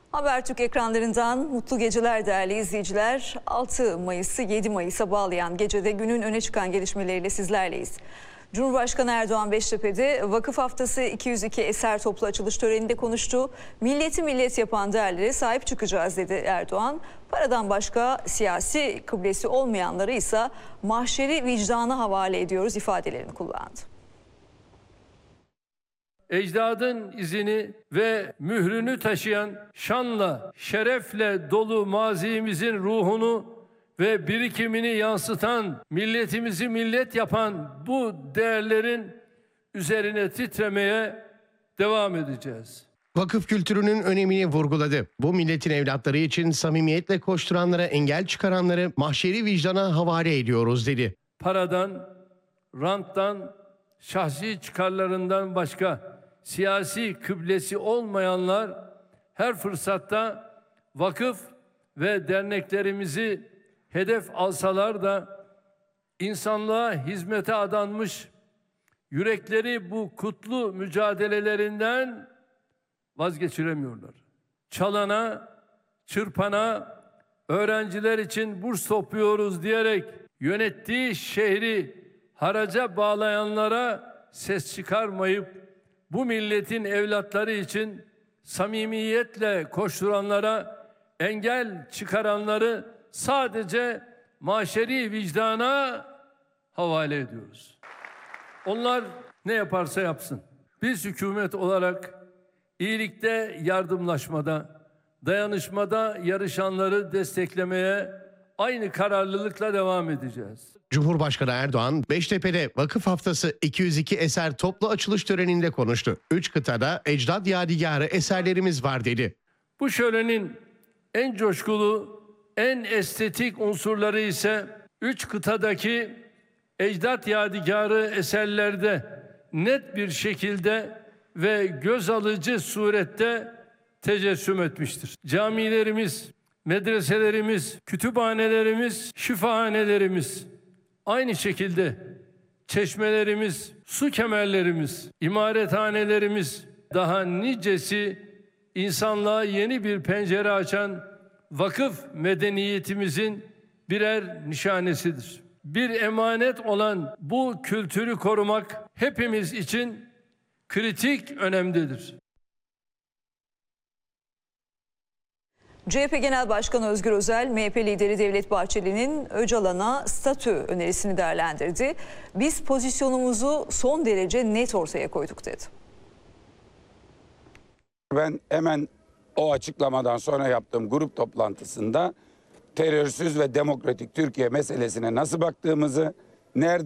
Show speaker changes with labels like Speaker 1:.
Speaker 1: Habertürk ekranlarından mutlu geceler değerli izleyiciler. 6 Mayıs'ı 7 Mayıs'a bağlayan gecede günün öne çıkan gelişmeleriyle sizlerleyiz. Cumhurbaşkanı Erdoğan Beştepe'de Vakıf Haftası 202 eser toplu açılış töreninde konuştu. Milleti millet yapan değerlere sahip çıkacağız dedi Erdoğan. Paradan başka siyasi kıblesi olmayanları ise mahşeri vicdana havale ediyoruz ifadelerini kullandı.
Speaker 2: Ecdadın izini ve mührünü taşıyan şanla, şerefle dolu mazimizin ruhunu ve birikimini yansıtan, milletimizi millet yapan bu değerlerin üzerine titremeye devam edeceğiz.
Speaker 3: Vakıf kültürünün önemini vurguladı. Bu milletin evlatları için samimiyetle koşturanlara, engel çıkaranları mahşeri vicdana havale ediyoruz dedi.
Speaker 2: Paradan, ranttan, şahsi çıkarlarından başka siyasi kıblesi olmayanlar her fırsatta vakıf ve derneklerimizi hedef alsalar da insanlığa hizmete adanmış, yürekleri bu kutlu mücadelelerinden vazgeçiremiyorlar. Çalana, çırpana, öğrenciler için burs topluyoruz diyerek yönettiği şehri haraca bağlayanlara ses çıkarmayıp bu milletin evlatları için samimiyetle koşturanlara, engel çıkaranları sadece mahşeri vicdana havale ediyoruz. Onlar ne yaparsa yapsın. Biz hükümet olarak iyilikte, yardımlaşmada, dayanışmada yarışanları desteklemeye aynı kararlılıkla devam edeceğiz.
Speaker 3: Cumhurbaşkanı Erdoğan, Beştepe'de Vakıf Haftası 202 eser toplu açılış töreninde konuştu. 3 kıtada ecdad yadigarı eserlerimiz var dedi.
Speaker 2: Bu şölenin en coşkulu, en estetik unsurları ise 3 kıtadaki ecdad yadigarı eserlerde net bir şekilde ve göz alıcı surette tecessüm etmiştir. Camilerimiz, medreselerimiz, kütüphanelerimiz, şifahanelerimiz, aynı şekilde çeşmelerimiz, su kemerlerimiz, imarethanelerimiz, daha nicesi insanlığa yeni bir pencere açan vakıf medeniyetimizin birer nişanesidir. Bir emanet olan bu kültürü korumak hepimiz için kritik önemdedir.
Speaker 1: CHP Genel Başkanı Özgür Özel, MHP lideri Devlet Bahçeli'nin Öcalan'a statü önerisini değerlendirdi. Biz pozisyonumuzu son derece net ortaya koyduk dedi.
Speaker 4: Ben hemen o açıklamadan sonra yaptığım grup toplantısında terörsüz ve demokratik Türkiye meselesine nasıl baktığımızı, nerede